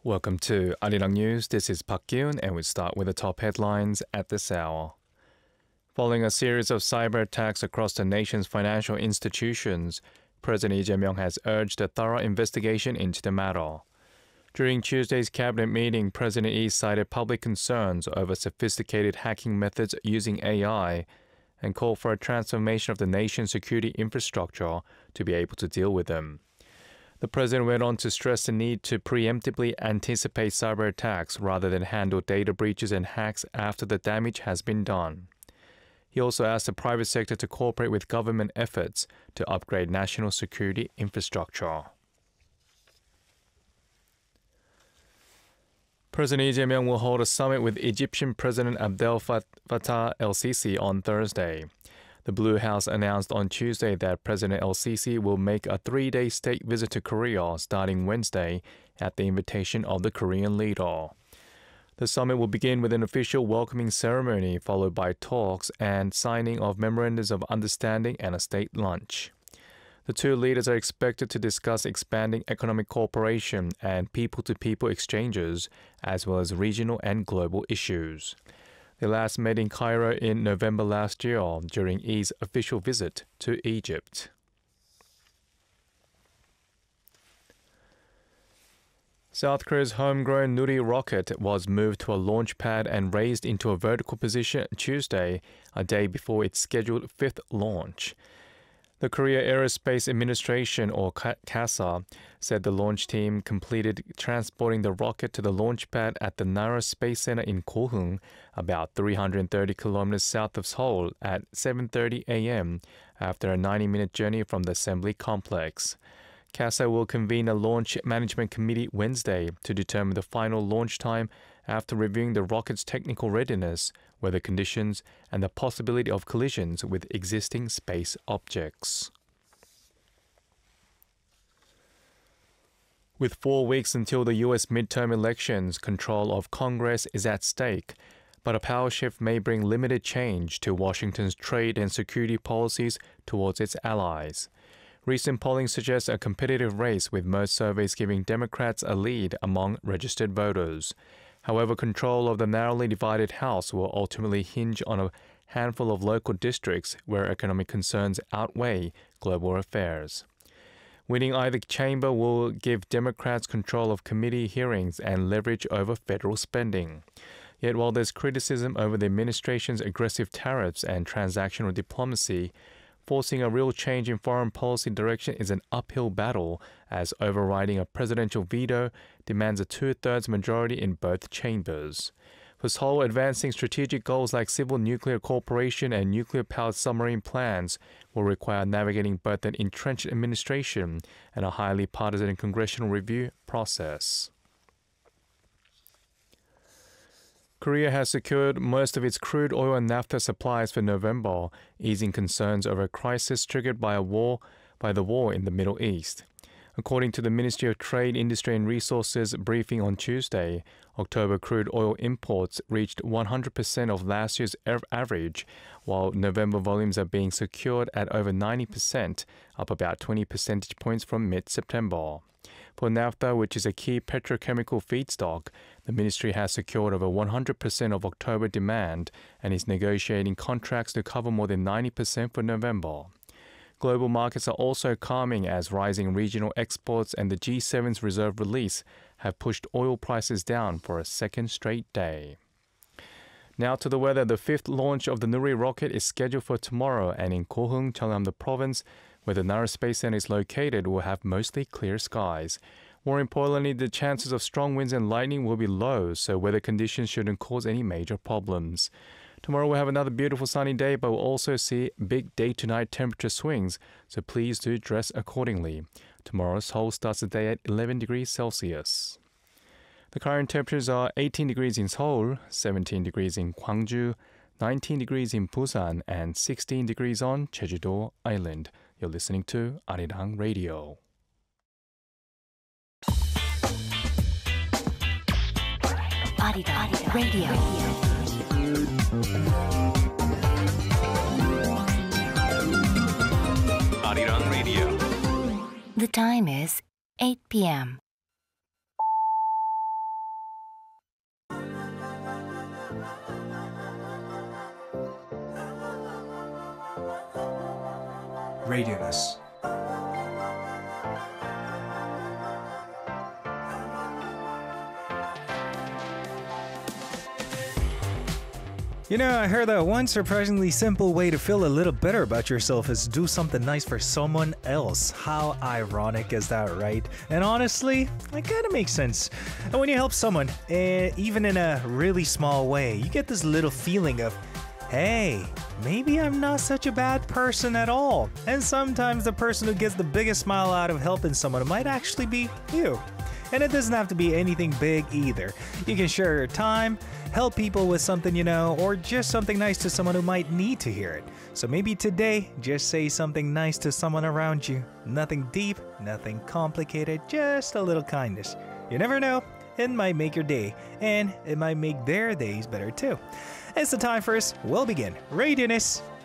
Welcome to Arirang News. This is Park Kyun, and we start with the top headlines at this hour. Following a series of cyber attacks across the nation's financial institutions, President Lee Jae-myung has urged a thorough investigation into the matter. During Tuesday's cabinet meeting, President Lee cited public concerns over sophisticated hacking methods using AI and called for a transformation of the nation's security infrastructure to be able to deal with them. The president went on to stress the need to preemptively anticipate cyber attacks rather than handle data breaches and hacks after the damage has been done. He also asked the private sector to cooperate with government efforts to upgrade national security infrastructure. President Lee Jae-myung will hold a summit with Egyptian President Abdel Fattah el-Sisi on Thursday. The Blue House announced on Tuesday that President el-Sisi will make a 3-day state visit to Korea starting Wednesday at the invitation of the Korean leader. The summit will begin with an official welcoming ceremony followed by talks and signing of memorandums of understanding and a state lunch. The two leaders are expected to discuss expanding economic cooperation and people-to-people exchanges, as well as regional and global issues. They last met in Cairo in November last year during Lee's official visit to Egypt. South Korea's homegrown Nuri rocket was moved to a launch pad and raised into a vertical position Tuesday, a day before its scheduled fifth launch. The Korea Aerospace Administration, or KASA, said the launch team completed transporting the rocket to the launch pad at the Nara Space Center in Kohung, about 330 kilometers south of Seoul, at 7:30 a.m. after a 90-minute journey from the assembly complex. KASA will convene a launch management committee Wednesday to determine the final launch time after reviewing the rocket's technical readiness, weather conditions, and the possibility of collisions with existing space objects. With 4 weeks until the U.S. midterm elections, control of Congress is at stake, but a power shift may bring limited change to Washington's trade and security policies towards its allies. Recent polling suggests a competitive race, with most surveys giving Democrats a lead among registered voters. However, control of the narrowly divided House will ultimately hinge on a handful of local districts where economic concerns outweigh global affairs. Winning either chamber will give Democrats control of committee hearings and leverage over federal spending. Yet while there's criticism over the administration's aggressive tariffs and transactional diplomacy, forcing a real change in foreign policy direction is an uphill battle, as overriding a presidential veto demands a 2/3 majority in both chambers. For Seoul, advancing strategic goals like civil nuclear cooperation and nuclear-powered submarine plans will require navigating both an entrenched administration and a highly partisan congressional review process. Korea has secured most of its crude oil and naphtha supplies for November, easing concerns over a crisis triggered by the war in the Middle East. According to the Ministry of Trade, Industry and Resources briefing on Tuesday, October crude oil imports reached 100% of last year's average, while November volumes are being secured at over 90%, up about 20 percentage points from mid-September. For naphtha, which is a key petrochemical feedstock, the ministry has secured over 100% of October demand and is negotiating contracts to cover more than 90% for November. Global markets are also calming as rising regional exports and the G7's reserve release have pushed oil prices down for a second straight day. Now to the weather. The fifth launch of the Nuri rocket is scheduled for tomorrow, and in Kohung, Jeonnam Province, where the Nara Space Center is located, will have mostly clear skies. More importantly, the chances of strong winds and lightning will be low, so weather conditions shouldn't cause any major problems. Tomorrow we'll have another beautiful sunny day, but we'll also see big day-to-night temperature swings, so please do dress accordingly. Tomorrow's Seoul starts the day at 11 degrees Celsius. The current temperatures are 18 degrees in Seoul, 17 degrees in Gwangju, 19 degrees in Busan, and 16 degrees on Jeju-do Island. You're listening to Arirang Radio. Arirang Radio. Arirang Radio. The time is 8 p.m. Radioness. You know, I heard that one surprisingly simple way to feel a little better about yourself is do something nice for someone else. How ironic is that, right? And honestly, it kind of makes sense. And when you help someone, even in a really small way, you get this little feeling of, hey, maybe I'm not such a bad person at all. And sometimes the person who gets the biggest smile out of helping someone might actually be you. And it doesn't have to be anything big either. You can share your time, help people with something you know, or just something nice to someone who might need to hear it. So maybe today, just say something nice to someone around you. Nothing deep, nothing complicated, just a little kindness. You never know, it might make your day, and it might make their days better too. It's the time for us. We'll begin. Radioness.